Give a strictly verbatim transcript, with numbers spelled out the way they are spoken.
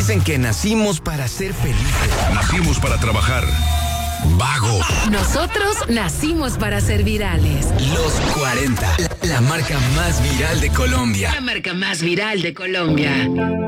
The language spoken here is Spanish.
Dicen que nacimos para ser felices. Nacimos para trabajar. Vagos. Nosotros nacimos para ser virales. Los cuarenta, la, la marca más viral de Colombia. La marca más viral de Colombia.